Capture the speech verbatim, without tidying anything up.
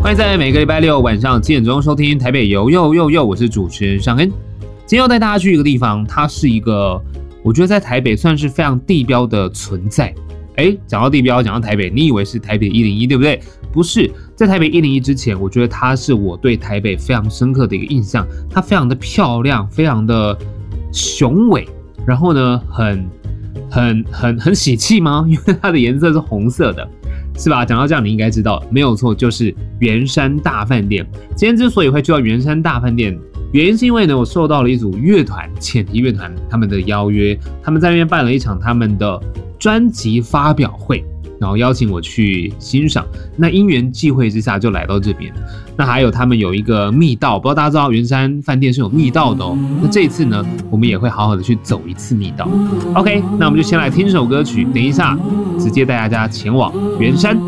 欢迎在每个礼拜六晚上七点钟收听台北游又又又，我是主持人尚恩。今天要带大家去一个地方，它是一个我觉得在台北算是非常地标的存在。哎，讲到地标，讲到台北，你以为是台北一零一对不对？不是，在台北一零一之前，我觉得它是我对台北非常深刻的一个印象。它非常的漂亮，非常的雄伟，然后呢，很很很很喜气吗？因为它的颜色是红色的。是吧？讲到这样，你应该知道，没有错，就是圆山大饭店。今天之所以会去到圆山大饭店，原因是因为呢，我受到了一组乐团浅提乐团他们的邀约，他们在那边办了一场他们的专辑发表会，然后邀请我去欣赏。那因缘际会之下就来到这边。那还有他们有一个密道，不知道大家知道圆山饭店是有密道的哦。那这一次呢，我们也会好好的去走一次密道。OK， 那我们就先来听首歌曲，等一下直接带大家前往圆山。